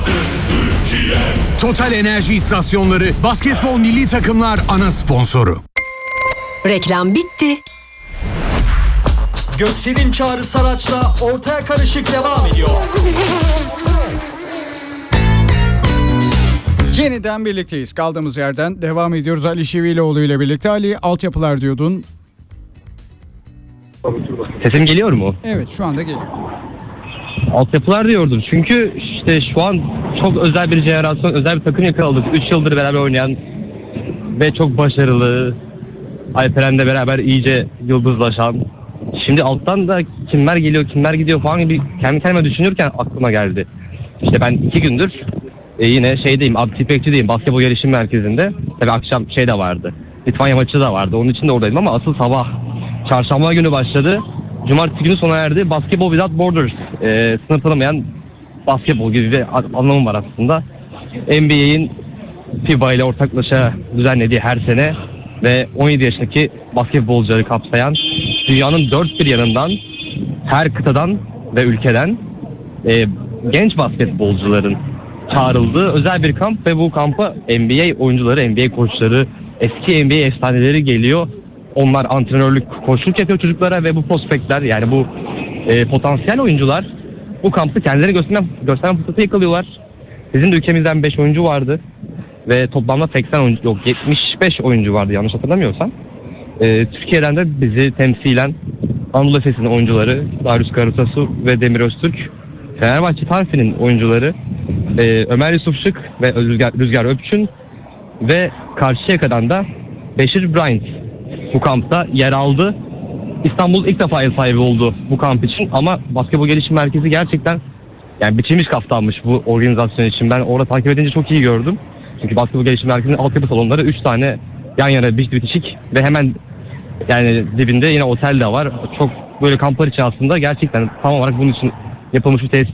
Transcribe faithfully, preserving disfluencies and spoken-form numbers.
Total Enerji İstasyonları Basketbol Milli Takımlar ana sponsoru. Reklam bitti. Göksel'in Çağrı Saraç'la Ortaya Karışık devam ediyor. Yeniden birlikteyiz. Kaldığımız yerden devam ediyoruz. Ali Şivilioğlu ile birlikte. Ali, altyapılar diyordun. Sesim geliyor mu? Evet, şu anda geliyor. Altyapılar diyordum. Çünkü işte şu an çok özel bir jenerasyon, özel bir takım yakaladık. üç yıldır beraber oynayan ve çok başarılı. Alperen'le beraber iyice yıldızlaşan. Şimdi alttan da kimler geliyor, kimler gidiyor falan gibi kendi kendime düşünürken aklıma geldi. İşte ben iki gündür e, yine şeydeyim, Abdülpekçi'deyim, basketbol gelişim merkezinde. Tabii akşam şey de vardı, Litvanya maçı da vardı. Onun için de oradaydım ama asıl sabah çarşamba günü başladı. Cumartesi günü sona erdi. Basketball Without Borders, e, sınır tanımayan basketbol gibi bir anlamı var aslında. N B A'in FIBA ile ortaklaşa düzenlediği her sene ve on yedi yaşındaki basketbolcuları kapsayan dünyanın dört bir yanından, her kıtadan ve ülkeden e, genç basketbolcuların çağrıldığı özel bir kamp ve bu kampa N B A oyuncuları, N B A koçları, eski N B A efsaneleri geliyor. Onlar antrenörlük, koçluk yapıyor çocuklara ve bu prospektler, yani bu e, potansiyel oyuncular bu kampta kendilerini gösterme, gösterme fırsatı yakalıyorlar. Bizim de ülkemizden beş oyuncu vardı ve toplamda seksen oyuncu, yok yetmiş beş oyuncu vardı yanlış hatırlamıyorsam. E, Türkiye'den de bizi temsilen Anadolu Efes'in oyuncuları Darius Karatasu ve Demir Öztürk, Fenerbahçe Tansi'nin oyuncuları e, Ömer Yusufşık ve Rüzgar, Rüzgar Öpçün ve Karşıyaka'dan da Beşir Bryant bu kampta yer aldı. İstanbul ilk defa ev sahibi oldu bu kamp için ama Basketbol Gelişim Merkezi gerçekten yani biçilmiş kaftanmış bu organizasyon için. Ben orada takip edince çok iyi gördüm. Çünkü Basketbol Gelişim Merkezi'nin altyapı salonları üç tane yan yana bitişik ve hemen yani dibinde yine otel de var. Çok böyle kamplar için aslında gerçekten tam olarak bunun için yapılmış bir tesis